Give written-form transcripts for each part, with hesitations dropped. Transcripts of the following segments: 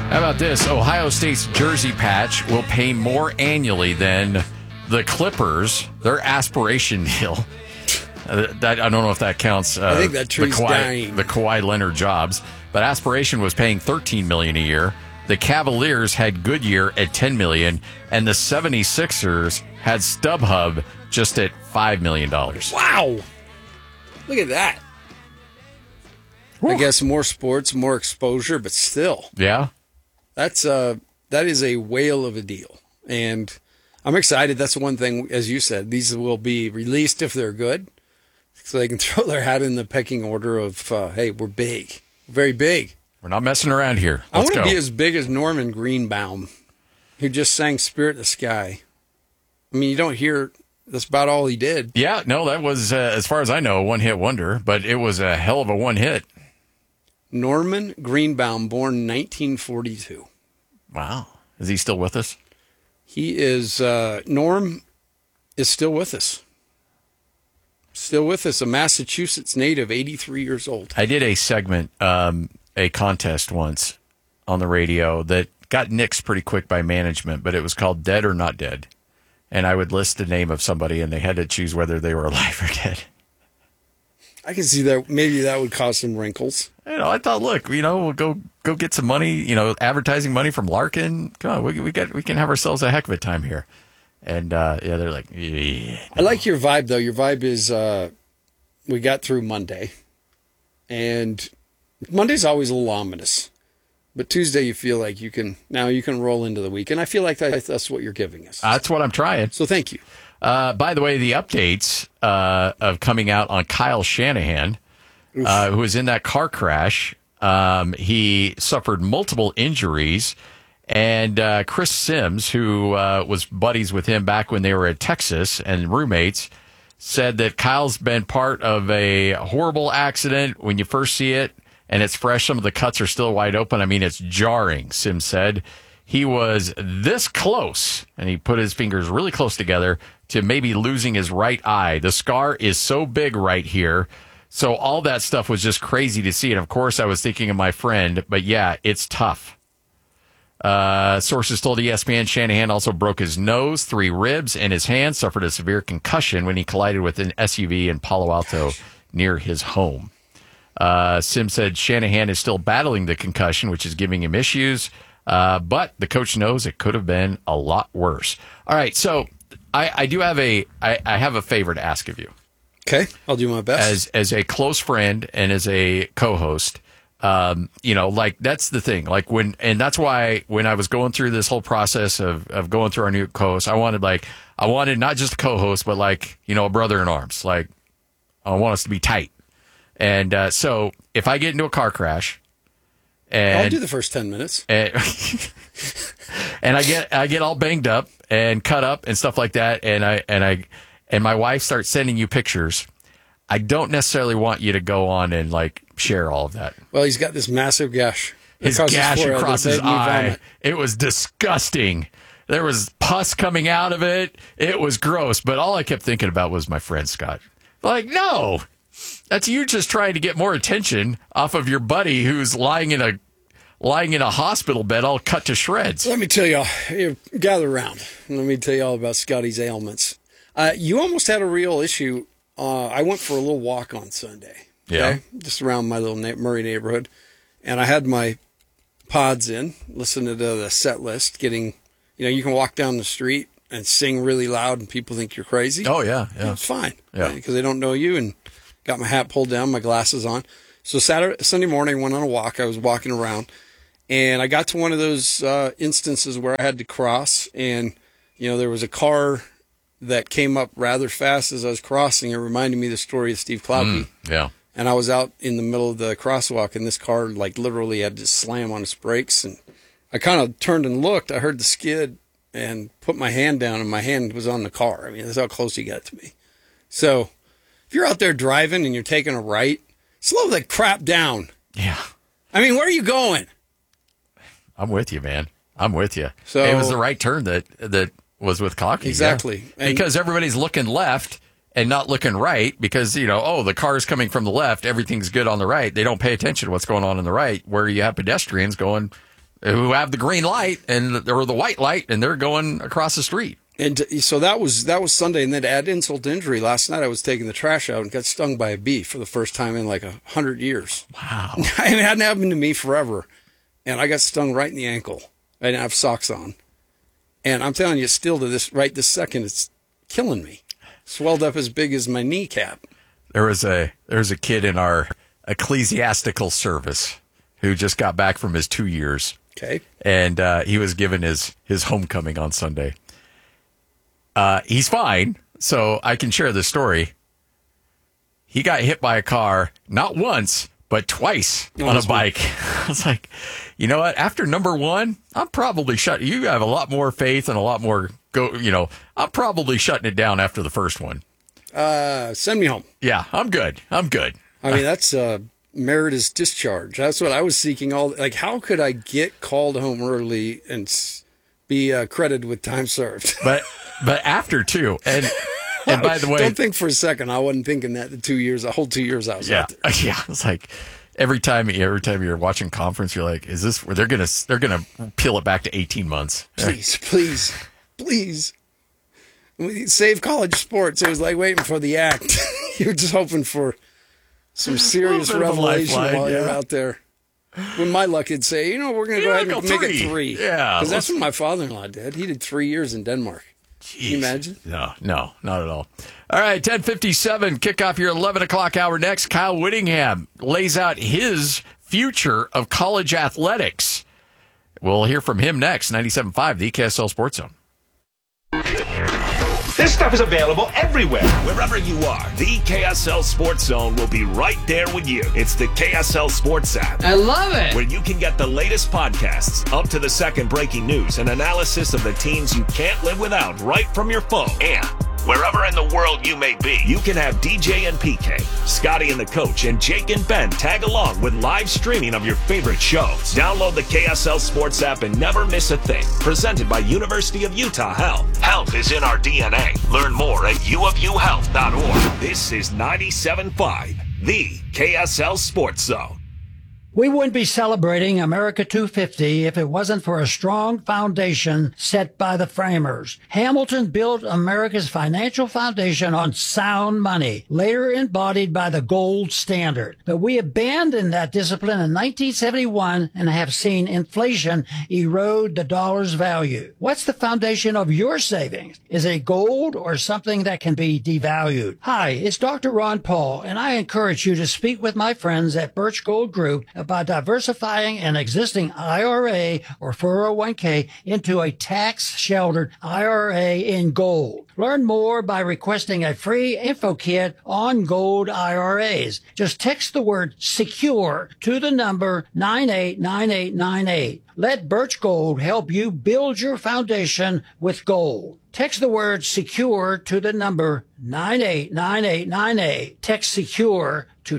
How about this? Ohio State's jersey patch will pay more annually than the Clippers, their aspiration deal. I don't know if that counts. I think that tree's dying. The Kawhi Leonard jobs. But aspiration was paying $13 million a year. The Cavaliers had Goodyear at $10 million, and the 76ers had StubHub just at $5 million. Wow. Look at that. Whew. I guess more sports, more exposure, but still. Yeah. That is a whale of a deal. And I'm excited. That's one thing, as you said, these will be released if they're good. So they can throw their hat in the pecking order of, hey, we're big. Very big. We're not messing around here. I want to be as big as Norman Greenbaum, who just sang Spirit in the Sky. I mean, you don't hear, that's about all he did. Yeah, no, that was, as far as I know, a one-hit wonder, but it was a hell of a one-hit. Norman Greenbaum, born 1942. Wow. Is he still with us? He is, Norm is still with us. Still with us, a Massachusetts native, 83 years old. I did a segment, a contest once on the radio that got nixed pretty quick by management, but it was called Dead or Not Dead. And I would list the name of somebody, and they had to choose whether they were alive or dead. I can see that maybe that would cause some wrinkles. I thought, look, we'll go get some money, advertising money from Larkin. Come on, we can have ourselves a heck of a time here. And they're like, yeah. I like your vibe though. Your vibe is we got through Monday, and Monday's always a little ominous, but Tuesday you feel like you can roll into the week, and I feel like that's what you're giving us. That's what I'm trying. So thank you. By the way, the updates of coming out on Kyle Shanahan, who was in that car crash. He suffered multiple injuries. And Chris Sims, who was buddies with him back when they were at Texas and roommates, said that Kyle's been part of a horrible accident when you first see it, and it's fresh. Some of the cuts are still wide open. I mean, it's jarring, Sims said. He was this close, and he put his fingers really close together, to maybe losing his right eye. The scar is so big right here. So all that stuff was just crazy to see. And, of course, I was thinking of my friend. But, yeah, it's tough. Sources told ESPN Shanahan also broke his nose, 3 ribs, and his hand, suffered a severe concussion when he collided with an SUV in Palo Alto near his home. Sims said Shanahan is still battling the concussion, which is giving him issues, but the coach knows it could have been a lot worse. All right, so I do have I have a favor to ask of you. Okay, I'll do my best. As a close friend and as a co-host, that's the thing. And that's why when I was going through this whole process of going through our new co-host, I wanted not just a co-host, but a brother in arms. Like, I want us to be tight. And so if I get into a car crash, and I'll do the first 10 minutes, and I get all banged up and cut up and stuff like that, and my wife starts sending you pictures, I don't necessarily want you to go on and share all of that. Well, he's got this massive gash. His gash across his eye. It was disgusting. There was pus coming out of it. It was gross. But all I kept thinking about was my friend Scott. No, that's you just trying to get more attention off of your buddy who's lying in a hospital bed all cut to shreds. Let me tell y'all, gather around. Let me tell you all about Scotty's ailments. You almost had a real issue. I went for a little walk on Sunday. Okay? Yeah. Just around my little Murray neighborhood. And I had my pods in, listening to the set list, getting, you can walk down the street and sing really loud and people think you're crazy. Oh, yeah. Yeah. It's fine. Yeah. Because they don't know you, and got my hat pulled down, my glasses on. So Sunday morning, I went on a walk. I was walking around, and I got to one of those instances where I had to cross, and, there was a car that came up rather fast as I was crossing. It reminded me of the story of Steve Klauke. Yeah. And I was out in the middle of the crosswalk, and this car, literally had to slam on its brakes. And I kind of turned and looked. I heard the skid and put my hand down, and my hand was on the car. I mean, that's how close he got to me. So if you're out there driving and you're taking a right, slow that crap down. Yeah. I mean, where are you going? I'm with you, man. I'm with you. So it was the right turn that was with Klauke. Exactly. Yeah. Because everybody's looking left and not looking right because, the car's coming from the left. Everything's good on the right. They don't pay attention to what's going on the right, where you have pedestrians going who have the green light or the white light, and they're going across the street. And so that was Sunday, and then to add insult to injury, last night I was taking the trash out and got stung by a bee for the first time in like 100 years. Wow. It hadn't happened to me forever, and I got stung right in the ankle. I didn't have socks on. And I'm telling you, still to this second, it's killing me. Swelled up as big as my kneecap. There was a kid in our ecclesiastical service who just got back from his 2 years. Okay. And he was given his homecoming on Sunday. He's fine, so I can share the story. He got hit by a car, not once, but twice on a bike. I was like, you know what? After number one, I'm probably shutting. You have a lot more faith and a lot more I'm probably shutting it down after the first one. Send me home. Yeah, I'm good. I mean, that's meritorious discharge. That's what I was seeking. How could I get called home early and be credited with time served? But after two, and by the way, don't think for a second. I wasn't thinking that the whole 2 years I was out there. Yeah, it's like every time you're watching conference, you're like, is this where they're gonna peel it back to 18 months? Please. Save college sports. It was like waiting for the act. You're just hoping for some serious revelation while you're out there. When my luck, it'd say, we're going to go ahead and make it 3. Yeah. Because that's what my father-in-law did. He did 3 years in Denmark. Jeez. Can you imagine? No, not at all. All right, 10:57, kick off your 11 o'clock hour next. Kyle Whittingham lays out his future of college athletics. We'll hear from him next. 97.5, the KSL Sports Zone. This stuff is available everywhere. Wherever you are, the KSL Sports Zone will be right there with you. It's the KSL Sports app. I love it. Where you can get the latest podcasts, up to the second breaking news, and analysis of the teams you can't live without right from your phone. And wherever in the world you may be, you can have DJ and PK, Scotty and the coach, and Jake and Ben tag along with live streaming of your favorite shows. Download the KSL Sports app and never miss a thing. Presented by University of Utah Health. Health is in our DNA. Learn more at uofuhealth.org. This is 97.5, the KSL Sports Zone. We wouldn't be celebrating America 250 if it wasn't for a strong foundation set by the framers. Hamilton built America's financial foundation on sound money, later embodied by the gold standard. But we abandoned that discipline in 1971 and have seen inflation erode the dollar's value. What's the foundation of your savings? Is it gold or something that can be devalued? Hi, it's Dr. Ron Paul, and I encourage you to speak with my friends at Birch Gold Group about diversifying an existing IRA or 401k into a tax-sheltered IRA in gold. Learn more by requesting a free info kit on gold IRAs. Just text the word SECURE to the number 989898. Let Birch Gold help you build your foundation with gold. Text the word SECURE to the number 989898. Text SECURE to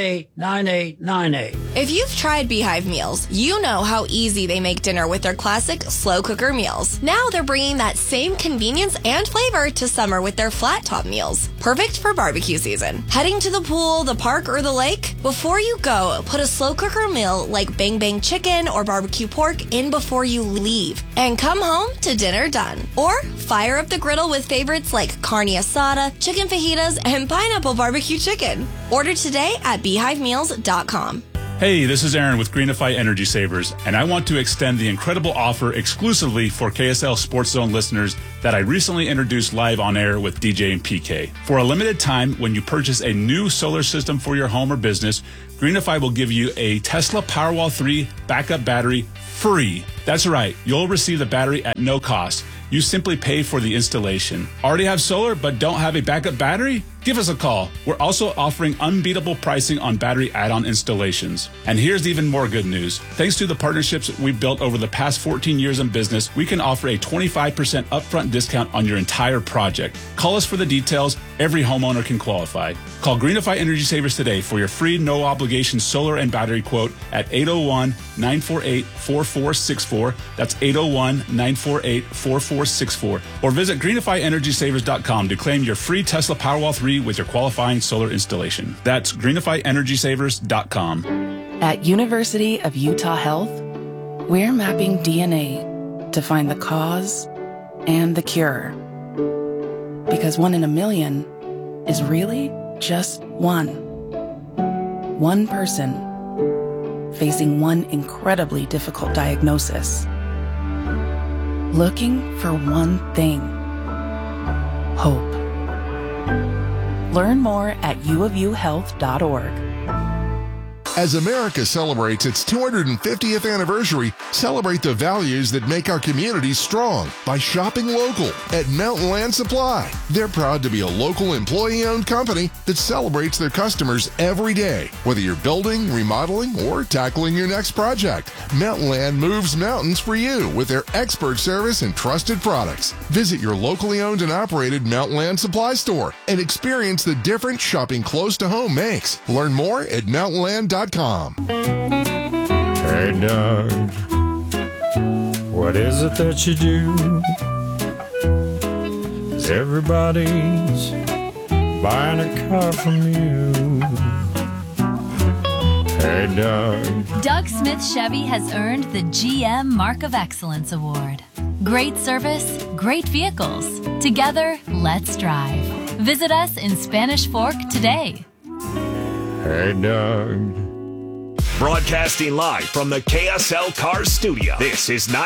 989898. If you've tried Beehive meals, you know how easy they make dinner with their classic slow cooker meals. Now they're bringing that same convenience and flavor to summer with their flat top meals. Perfect for barbecue season. Heading to the pool, the park, or the lake? Before you go, put a slow cooker meal like Bang Bang chicken or barbecue pork in before you leave. And come home to dinner done. Or fire up the griddle with favorites like carne asada, chicken fajitas, and pineapple barbecue chicken. Order today at beehivemeals.com. Hey, this is Aaron with Greenify Energy Savers, and I want to extend the incredible offer exclusively for KSL Sports Zone listeners that I recently introduced live on air with DJ and PK. For a limited time, when you purchase a new solar system for your home or business, Greenify will give you a Tesla Powerwall 3 backup battery free. That's right, you'll receive the battery at no cost. You simply pay for the installation. Already have solar but don't have a backup battery? Give us a call. We're also offering unbeatable pricing on battery add-on installations. And here's even more good news. Thanks to the partnerships we've built over the past 14 years in business, we can offer a 25% upfront discount on your entire project. Call us for the details. Every homeowner can qualify. Call Greenify Energy Savers today for your free no-obligation solar and battery quote at 801-948-4464. That's 801-948-4464. Or visit greenifyenergysavers.com to claim your free Tesla Powerwall 3 with your qualifying solar installation. That's greenifyenergysavers.com. At University of Utah Health, We're mapping DNA to find the cause and the cure. Because 1 in a million is really just one. One person facing one incredibly difficult diagnosis. Looking for one thing. Hope. Learn more at uofuhealth.org. As America celebrates its 250th anniversary, celebrate the values that make our communities strong by shopping local at Mountain Land Supply. They're proud to be a local employee-owned company that celebrates their customers every day. Whether you're building, remodeling, or tackling your next project, Mountain Land moves mountains for you with their expert service and trusted products. Visit your locally owned and operated Mountain Land Supply store and experience the difference shopping close to home makes. Learn more at mountainland.com. Hey Doug, what is it that you do? 'Cause everybody's buying a car from you. Hey Doug. Doug Smith Chevy has earned the GM Mark of Excellence Award. Great service, great vehicles. Together, let's drive. Visit us in Spanish Fork today. Hey Doug. Broadcasting live from the KSL Cars Studio. This is 9